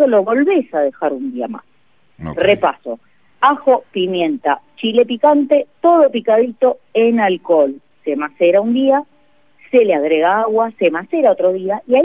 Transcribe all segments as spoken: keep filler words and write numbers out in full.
tarde lo volvés a dejar un día más. Okay. Repaso: ajo, pimienta, chile picante, todo picadito en alcohol. Se macera un día, se le agrega agua, se macera otro día, y ahí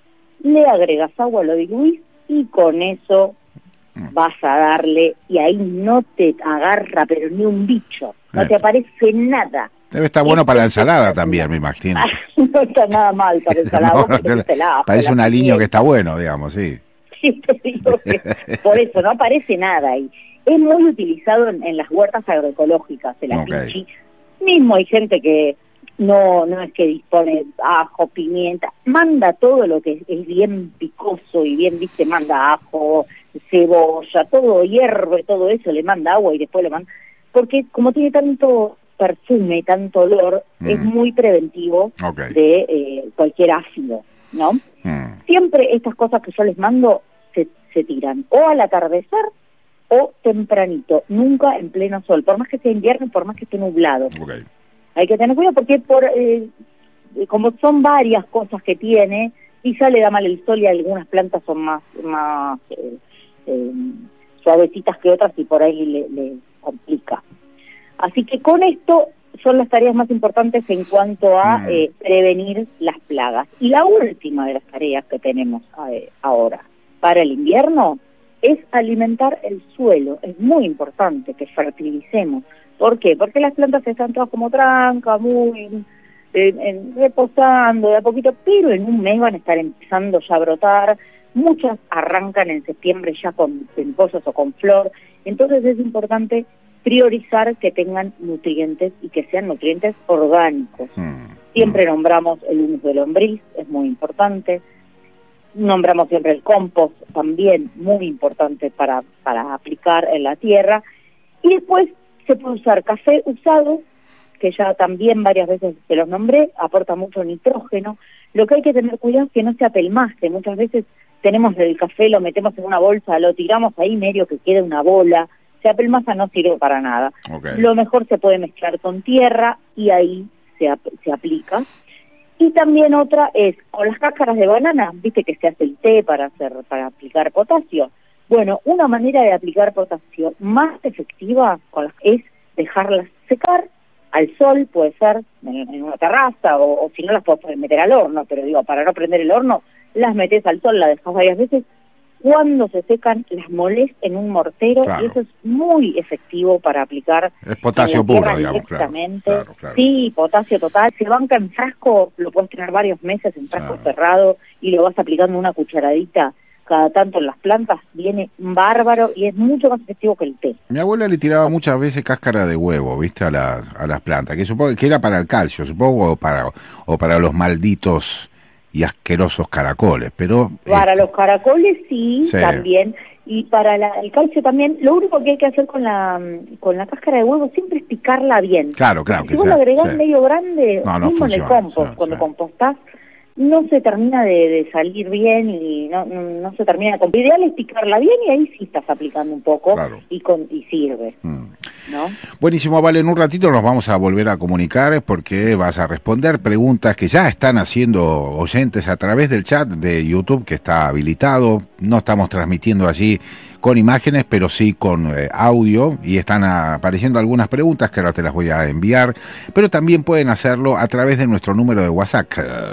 le agregas agua, lo diluís, y con eso vas a darle, y ahí no te agarra pero ni un bicho, no te aparece nada. Debe estar bueno para la ensalada también, me imagino. No está nada mal para ensalada. No, no, te, la, parece un aliño que está bueno, digamos, sí. Sí, te digo que por eso no aparece nada ahí. Es muy utilizado en, en las huertas agroecológicas, el apichi. Okay. Mismo hay gente que no no es que dispone ajo, pimienta, manda todo lo que es, es bien picoso y bien, viste, manda ajo, cebolla, todo hierve, todo eso, le manda agua y después le manda, porque como tiene tanto perfume, tanto olor, mm. es muy preventivo okay. de eh, cualquier ácido, ¿no? Mm. Siempre estas cosas que yo les mando se, se tiran o al atardecer o tempranito, nunca en pleno sol, por más que sea invierno, por más que esté nublado. Okay. Hay que tener cuidado porque por eh, como son varias cosas que tiene, quizá le da mal el sol y algunas plantas son más más eh, eh, suavecitas que otras y por ahí le, le complica. Así que con esto son las tareas más importantes en cuanto a mm. eh, prevenir las plagas. Y la última de las tareas que tenemos eh, ahora para el invierno es alimentar el suelo. Es muy importante que fertilicemos. ¿Por qué? Porque las plantas están todas como trancas, muy eh, en, reposando de a poquito, pero en un mes van a estar empezando ya a brotar. Muchas arrancan en septiembre ya con pimpollos o con flor. Entonces es importante priorizar que tengan nutrientes y que sean nutrientes orgánicos. Mm. Siempre nombramos el humus de lombriz, es muy importante. Nombramos siempre el compost, también muy importante para, para aplicar en la tierra. Y después se puede usar café usado, que ya también varias veces se los nombré, aporta mucho nitrógeno. Lo que hay que tener cuidado es que no se apelmace. Muchas veces tenemos el café, lo metemos en una bolsa, lo tiramos ahí medio que quede una bola. Se apelmaza, no sirve para nada. Okay. Lo mejor se puede mezclar con tierra y ahí se, ap se aplica. Y también otra es con las cáscaras de banana, viste que se hace el té para hacer para aplicar potasio. Bueno, una manera de aplicar potasio más efectiva con las, es dejarlas secar al sol, puede ser en, en una terraza, o, o si no las puedes meter al horno, pero digo, para no prender el horno, las metes al sol, las dejas varias veces. Cuando se secan, las molés en un mortero, claro. Y eso es muy efectivo para aplicar. Es potasio puro, digamos, claro, claro, claro. Sí, potasio total. Se banca en frasco, lo puedes tener varios meses en frasco claro. cerrado y lo vas aplicando una cucharadita cada tanto en las plantas, viene bárbaro y es mucho más efectivo que el té. Mi abuela le tiraba muchas veces cáscara de huevo, viste, a las a las plantas, que supongo que era para el calcio, supongo, o para o para los malditos y asquerosos caracoles, pero... Para este... los caracoles sí, sí, también, y para la, el calcio también. Lo único que hay que hacer con la con la cáscara de huevo siempre es picarla bien. Claro, claro. Si vos la agregás sí. medio grande, no, no mismo funciona, en el compost, sí, cuando sí. compostás, no se termina de, de salir bien y no, no, no se termina de... Lo ideal es picarla bien y ahí sí estás aplicando un poco claro. y, con, y sirve. Mm. ¿No? Buenísimo, Vale, en un ratito nos vamos a volver a comunicar porque vas a responder preguntas que ya están haciendo oyentes a través del chat de YouTube que está habilitado. No estamos transmitiendo allí con imágenes, pero sí con eh, audio, y están apareciendo algunas preguntas que ahora te las voy a enviar, pero también pueden hacerlo a través de nuestro número de WhatsApp.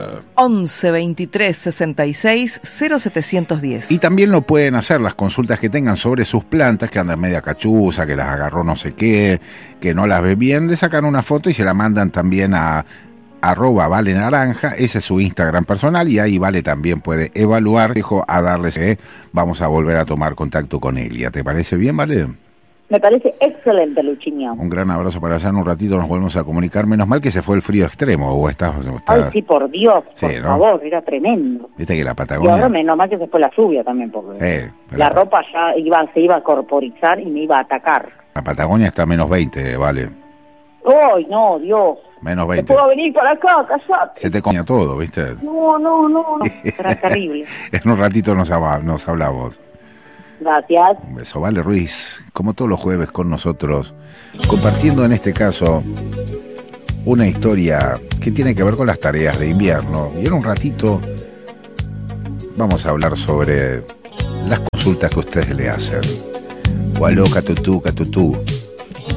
once veintitrés sesenta y seis cero setecientos diez. Y también lo pueden hacer las consultas que tengan sobre sus plantas, que andan media cachuza, que las agarró no sé qué, que no las ve bien, le sacan una foto y se la mandan también a arroba Vale Naranja, ese es su Instagram personal, y ahí Vale también puede evaluar. Dejo a darles, eh, vamos a volver a tomar contacto con Elia. ¿Te parece bien, Vale? Me parece excelente, Luchiño. Un gran abrazo para allá, en un ratito nos volvemos a comunicar. Menos mal que se fue el frío extremo, o está... está... Ay, sí, por Dios, por sí, ¿no? favor, era tremendo. Viste que la Patagonia... Y ahora menos mal que se fue la lluvia también, porque eh, la, la ropa ya iba se iba a corporizar y me iba a atacar. La Patagonia está a menos veinte, Vale. Ay, no, Dios. Menos veinte. ¿Te puedo venir para acá? Callate. Se te coña todo, ¿viste? No, no, no. no. Era terrible. En un ratito nos, nos hablamos. Gracias. Un beso. Vale Ruiz, como todos los jueves con nosotros, compartiendo en este caso una historia que tiene que ver con las tareas de invierno. Y en un ratito vamos a hablar sobre las cosas consultas que ustedes le hacen. Gualó, catutú, catutú.